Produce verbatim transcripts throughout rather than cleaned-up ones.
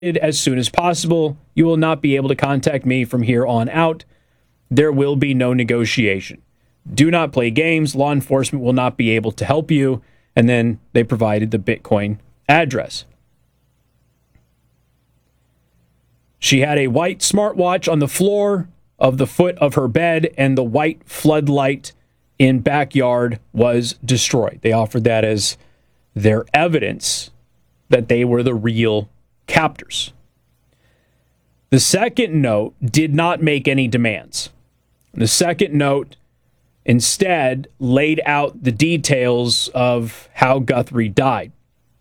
as soon as possible. You will not be able to contact me from here on out. There will be no negotiation. Do not play games. Law enforcement will not be able to help you. And then they provided the Bitcoin address. She had a white smartwatch on the floor of the foot of her bed, and the white floodlight in backyard was destroyed. They offered that as their evidence that they were the real captors. The second note did not make any demands. The second note instead laid out the details of how Guthrie died.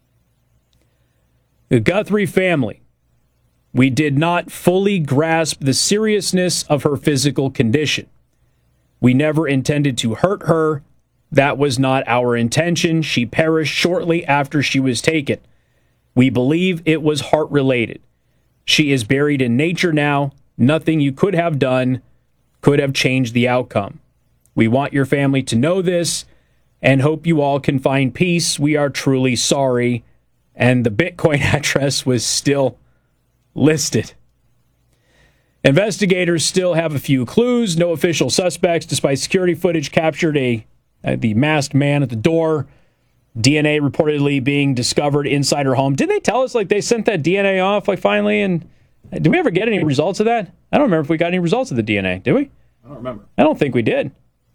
The Guthrie family, we did not fully grasp the seriousness of her physical condition. We never intended to hurt her. That was not our intention. She perished shortly after she was taken. We believe it was heart-related. She is buried in nature now. Nothing you could have done could have changed the outcome. We want your family to know this and hope you all can find peace. We are truly sorry. And the Bitcoin address was still listed. Investigators still have a few clues. No official suspects, despite security footage captured a uh, the masked man at the door. D N A reportedly being discovered inside her home. Didn't they tell us like they sent that D N A off like finally? And did we ever get any results of that? I don't remember if we got any results of the D N A. Did we? I don't remember. I don't think we did.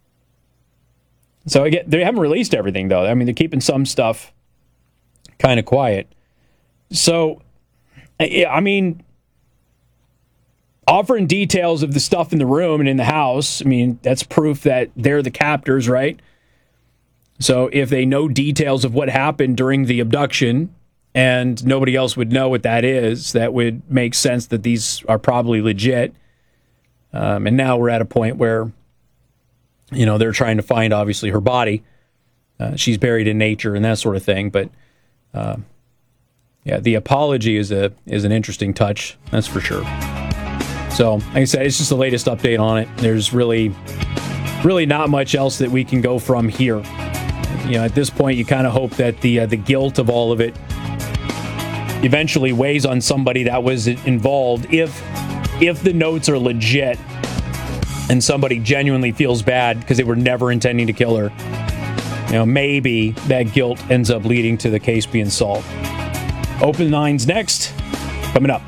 So I get, they haven't released everything though. I mean, they're keeping some stuff kind of quiet. So, I mean, offering details of the stuff in the room and in the house, I mean, that's proof that they're the captors, right? So if they know details of what happened during the abduction and nobody else would know what that is, that would make sense that these are probably legit. Um, and now we're at a point where, you know, they're trying to find, obviously, her body. Uh, she's buried in nature and that sort of thing. But, uh, yeah, the apology is a is an interesting touch, that's for sure. So, like I said, it's just the latest update on it. There's really, really not much else that we can go from here. You know, at this point, you kind of hope that the uh, the guilt of all of it eventually weighs on somebody that was involved. If if the notes are legit and somebody genuinely feels bad because they were never intending to kill her, you know, maybe that guilt ends up leading to the case being solved. Open Lines next, coming up.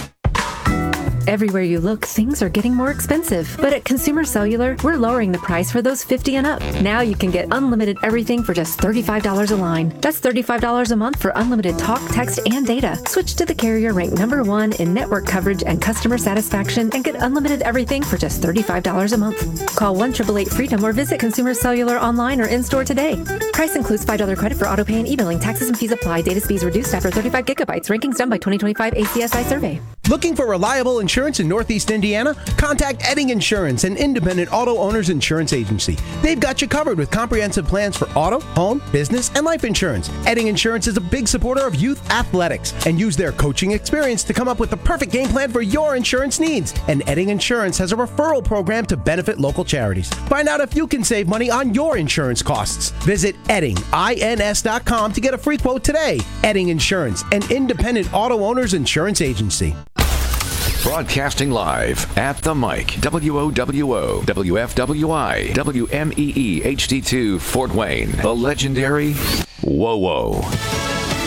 Everywhere you look, things are getting more expensive. But at Consumer Cellular, we're lowering the price for those fifty and up. Now you can get unlimited everything for just thirty-five dollars a line. That's thirty-five dollars a month for unlimited talk, text, and data. Switch to the carrier ranked number one in network coverage and customer satisfaction and get unlimited everything for just thirty-five dollars a month. Call one eight eight eight freedom or visit Consumer Cellular online or in-store today. Price includes five dollars credit for auto pay and e-billing. Taxes and fees apply. Data speeds reduced after thirty-five gigabytes. Rankings done by twenty twenty-five A C S I survey. Looking for reliable insurance in Northeast Indiana? Contact Edding Insurance, an independent auto owner's insurance agency. They've got you covered with comprehensive plans for auto, home, business, and life insurance. Edding Insurance is a big supporter of youth athletics and use their coaching experience to come up with the perfect game plan for your insurance needs. And Edding Insurance has a referral program to benefit local charities. Find out if you can save money on your insurance costs. Visit Edding ins dot com to get a free quote today. Edding Insurance, an independent auto owner's insurance agency. Broadcasting live at the mic, W O W O, W F W I, W M E E H D two, Fort Wayne, the legendary Whoa Whoa.